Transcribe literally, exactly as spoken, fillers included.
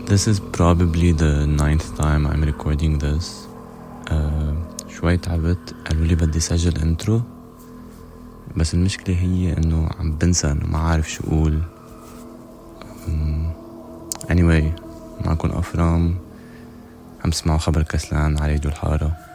This is probably the ninth time I'm recording this. uh, شوي تعبت، قالوا لي بدي سجل انترو، بس المشكلة هي انه عم بنسى، انه ما عارف شو اقول. um, anyway معكم أفرام، عم تسمعوا خبر كسلان على راديو الحارة.